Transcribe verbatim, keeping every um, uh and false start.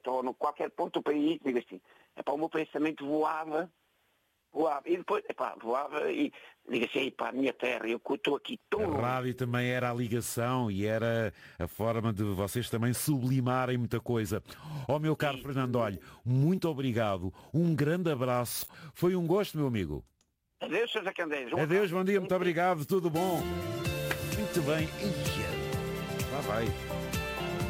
norte ou no qualquer ponto do país, digo assim, epá, o meu pensamento voava, voava, e depois, epá, voava e digo assim, para a minha terra, eu estou aqui tão A longe. rádio também era a ligação e era a forma de vocês também sublimarem muita coisa. Ó meu caro Sim, Fernando, sim. olha, muito obrigado, um grande abraço, foi um gosto, meu amigo. Adeus, Sousa Candeias. Um Adeus, abraço. bom dia, muito obrigado, tudo bom? Muito bem. Ixi, lá vai.